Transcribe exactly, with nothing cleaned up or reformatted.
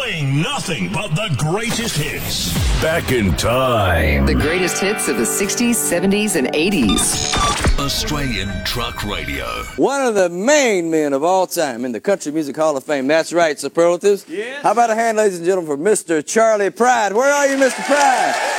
Playing nothing but the greatest hits. Back in time. The greatest hits of the sixties, seventies, and eighties. Australian Truck Radio. One of the main men of all time in the Country Music Hall of Fame. That's right, superlatives. Yes. How about a hand, ladies and gentlemen, for Mister Charley Pride? Where are you, Mister Pride?